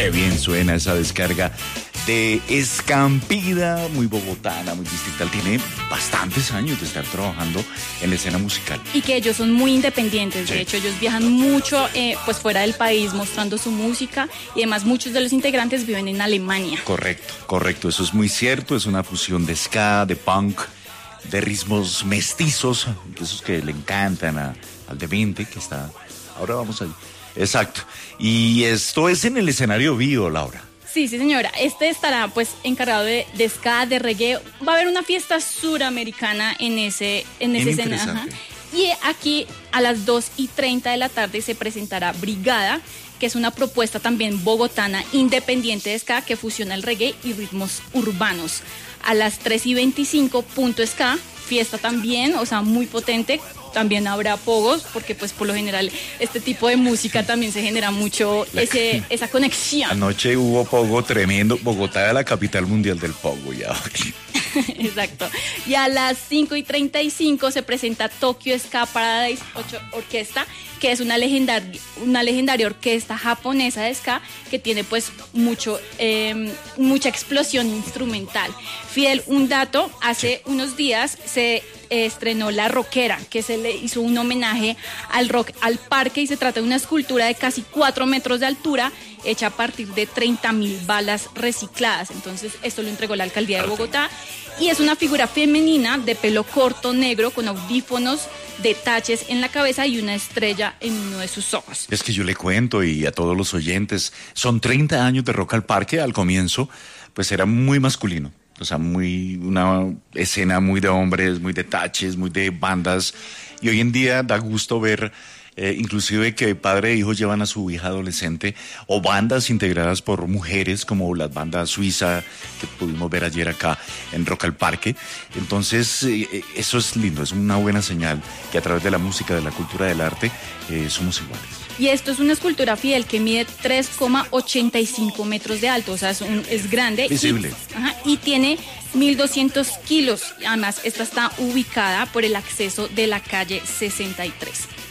Qué bien suena esa descarga de Escampida, muy bogotana, muy distinta. Tiene bastantes años de estar trabajando en la escena musical. Y que ellos son muy independientes, Sí. de hecho ellos viajan mucho pues fuera del país mostrando su música y además muchos de los integrantes viven en Alemania. Correcto, correcto, eso es muy cierto, es una fusión de ska, de punk, de ritmos mestizos, esos que le encantan al Demente, que está... Ahora vamos ahí. Exacto. Y esto es en el escenario vivo, Laura. Sí, sí, señora. Este estará pues encargado de ska, de reggae. Va a haber una fiesta suramericana en ese escenario. Ajá. Y aquí a las 2:30 de la tarde se presentará Brigada, que es una propuesta también bogotana independiente de ska que fusiona el reggae y ritmos urbanos. A las 3:25 Punto Ska, fiesta también, o sea, muy potente. También habrá pogos, porque pues por lo general este tipo de música también se genera mucho esa conexión. Anoche hubo pogo tremendo. Bogotá es la capital mundial del pogo ya. Exacto. Y a las 5:35 se presenta Tokyo Ska Paradise Orquesta, que es una legendaria orquesta japonesa de ska que tiene pues mucha explosión instrumental. Fidel, un dato, hace unos días se estrenó La Rockera, que se le hizo un homenaje al rock al parque y se trata de una escultura de casi 4 metros de altura hecha a partir de 30,000 balas recicladas. Entonces esto lo entregó la alcaldía de Bogotá y es una figura femenina de pelo corto negro con audífonos de taches en la cabeza y una estrella en uno de sus ojos. Es que yo le cuento y a todos los oyentes, son 30 años de Rock al Parque. Al comienzo pues era muy masculino. O sea, una escena muy de hombres, muy de taches, muy de bandas. Y hoy en día da gusto ver, inclusive que padre e hijo llevan a su hija adolescente, o bandas integradas por mujeres, como las bandas suiza que pudimos ver ayer acá en Rock al Parque. Entonces, eso es lindo, es una buena señal que a través de la música, de la cultura, del arte, somos iguales. Y esto es una escultura, Fidel, que mide 3,85 metros de alto, o sea, es grande. Visible. Y tiene 1.200 kilos. Además, esta está ubicada por el acceso de la calle 63.